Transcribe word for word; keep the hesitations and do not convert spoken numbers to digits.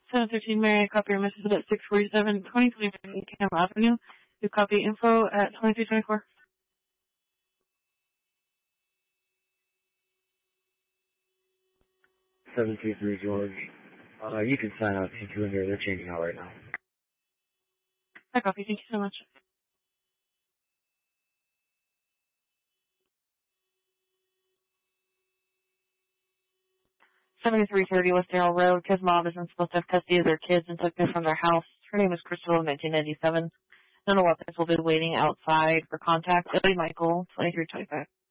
seven thirteen, Mary, copy your message at six forty-seven, twenty-three Cam Avenue. You copy info at twenty-three twenty-four. seven two three George. Uh, you can sign out to two hundred. They're changing out right now. I copy. Thank you so much. seventy-three thirty West Darrell Road. Because mom isn't supposed to have custody of their kids and took them from their house. Her name is Crystal in nineteen ninety-seven. None of weapons will be waiting outside for contact. Billy Michael, twenty-three twenty-five.